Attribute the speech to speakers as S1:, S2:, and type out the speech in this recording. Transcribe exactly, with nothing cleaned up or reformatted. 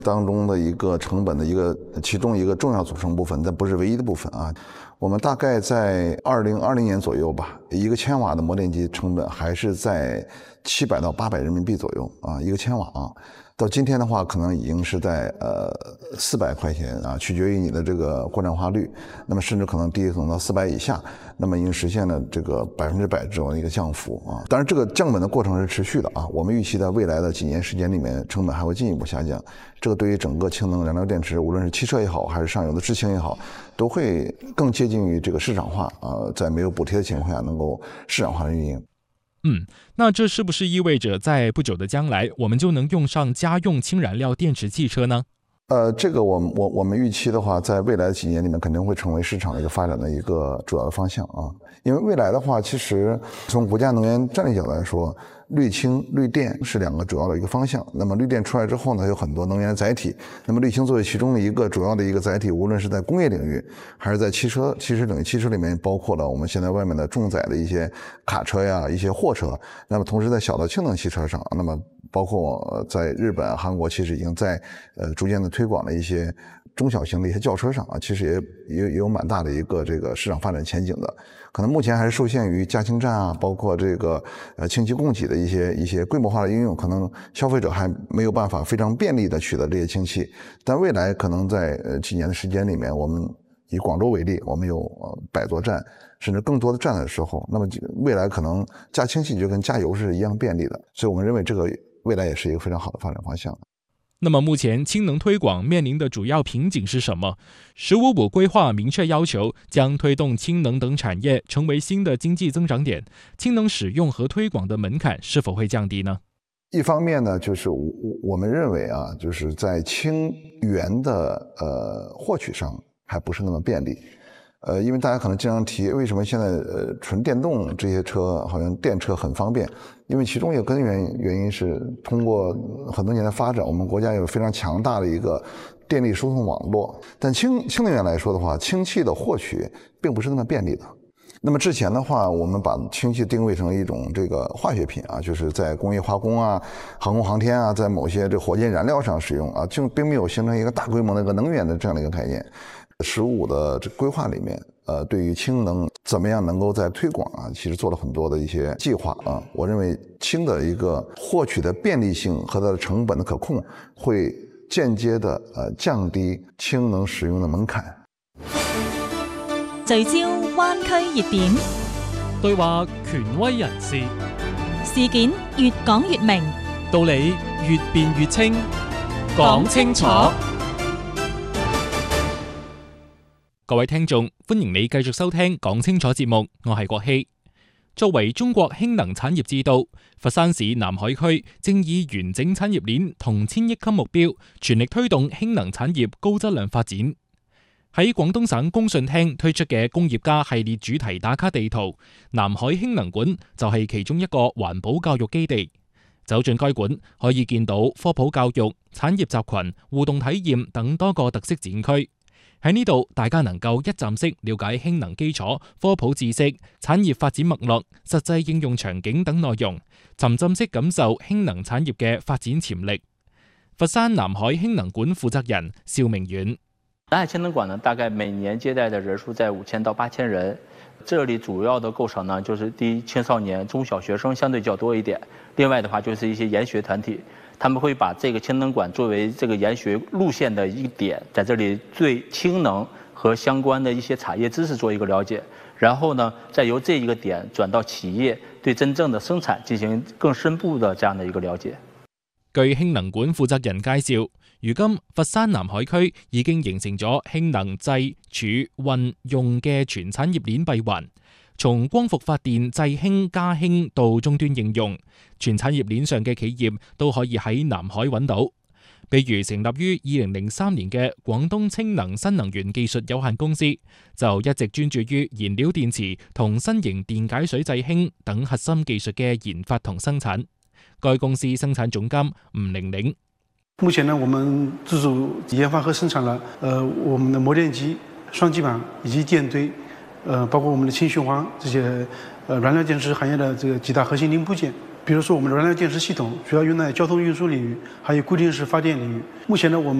S1: 当中的一个成本的一个其中一个重要组成部分，但不是唯一的部分啊。我们大概在二零二零年左右吧，一个千瓦的磨电机成本还是在七百到八百人民币左右啊，一个千瓦啊。到今天的话，可能已经是在呃四百块钱啊，取决于你的这个过站化率，那么甚至可能低总到四百以下，那么已经实现了这个百分之百这种一个降幅啊。当然，这个降本的过程是持续的啊，我们预期在未来的几年时间里面，成本还会进一步下降。这个对于整个氢能燃料电池，无论是汽车也好，还是上游的制氢也好，都会更接近于这个市场化啊，在没有补贴的情况下，能够市场化的运营。
S2: 嗯，那这是不是意味着在不久的将来，我们就能用上家用氢燃料电池汽车呢？
S1: 呃，这个我们我我们预期的话，在未来的几年里面，肯定会成为市场的一个发展的一个主要的方向啊。因为未来的话，其实从国家能源战略角度来说，绿氢、绿电是两个主要的一个方向。那么绿电出来之后呢，有很多能源载体。那么绿氢作为其中的一个主要的一个载体，无论是在工业领域，还是在汽车汽车领域，汽车里面包括了我们现在外面的重载的一些卡车呀、一些货车。那么同时在小的氢能汽车上，那么包括在日本、韩国，其实已经在呃逐渐的推广了一些中小型的一些轿车上啊，其实也也也有蛮大的一个这个市场发展前景的。可能目前还是受限于加氢站啊，包括这个呃氢气供给的一些一些规模化的应用，可能消费者还没有办法非常便利的取得这些氢气。但未来可能在呃几年的时间里面，我们以广州为例，我们有呃百座站，甚至更多的站的时候，那么未来可能加氢气就跟加油是一样便利的。所以我们认为这个未来也是一个非常好的发展方向。
S2: 那么目前氢能推广面临的主要瓶颈是什么？十五五规划明确要求将推动氢能等产业成为新的经济增长点，氢能使用和推广的门槛是否会降低呢？
S1: 一方面呢，就是我我们认为啊，就是在氢源的呃获取上还不是那么便利。呃，因为大家可能经常提，为什么现在呃纯电动这些车好像电车很方便？因为其中一个根源原因是通过很多年的发展，我们国家有非常强大的一个电力输送网络。但氢氢能源来说的话，氢气的获取并不是那么便利的。那么之前的话，我们把氢气定位成一种这个化学品啊，就是在工业化工啊、航空航天啊，在某些这火箭燃料上使用啊，就并没有形成一个大规模的一个能源的这样的一个概念。十五的这规划里面，呃，对于氢能怎么样能够在推广啊，其实做了很多的一些计划啊。我認為氢的一個獲取的便利性和它的成本的可控，會間接的呃降低氢能使用的門檻。
S3: 聚焦灣區熱點，
S4: 對話權威人士，
S3: 事件越講越明，
S4: 道理越辯越清，講清楚。
S2: 各位聽眾，歡迎你繼續收聽講清楚節目，我係國希。作為中國氫能產業之都，佛山市南海區正以完整產業鏈同千億級目標，全力推動氫能產業高質量發展。喺廣東省工信廳推出嘅工業家系列主題打卡地圖，南海氫能館就係其中一個環保教育基地。走進該館，可以見到科普教育、產業集群、互動體驗等多個特色展區。喺呢度，大家能夠一站式了解氫能基礎、科普知識、產業發展脈絡、實際應用場景等內容，沉浸式感受氫能產業嘅發展潛力。佛山南海氫能館負責人邵明遠：
S5: 南海氫能館呢，大概每年接待的人數在五千到八千人。這裡主要的構成呢，就是第一，青少年、中小學生相對較多一點；另外的話，就是一些研學團體。他們會把這個氫能館作為這個研學路線的一點，在這裡對氫能和相關的一些產業知識做一個了解，然後呢，再由這一個點轉到企業，對真正的生產進行更深步的這樣的一個了解。
S2: 據氫能館負責人介紹，如今佛山南海區已經形成咗氫能製、儲、運、用嘅全產業鏈閉環。從光伏發電製氫加氫到終端應用，全產業鏈上嘅企業都可以喺南海揾到。比如成立於二零零三年嘅廣東氫能新能源技術有限公司，就一直專注於燃料電池同新型電解水製氫等核心技術嘅研發同生產。該公司生產總監吳玲玲：
S6: 目前呢，我們自主研發和生產了，呃，我們的磨電機、雙極板以及電堆。呃，包括我們的氫循環這些呃燃料電池行業的這個幾大核心零部件， 比如说我们的燃料电池系统主要用在交通运输领域，还有固定式发电领域。目前呢，我们